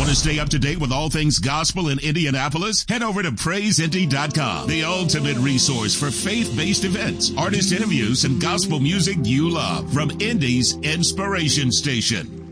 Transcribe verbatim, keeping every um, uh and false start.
Want to stay up to date with all things gospel in Indianapolis? Head over to praise indy dot com, the ultimate resource for faith-based events, artist interviews, and gospel music you love from Indy's Inspiration Station.